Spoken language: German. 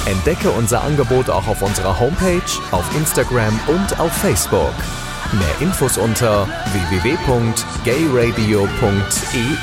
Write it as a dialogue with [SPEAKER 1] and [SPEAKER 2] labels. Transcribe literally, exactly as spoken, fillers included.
[SPEAKER 1] Entdecke unser Angebot auch auf unserer Homepage, auf Instagram und auf Facebook. Mehr Infos unter w w w punkt gay radio punkt e u.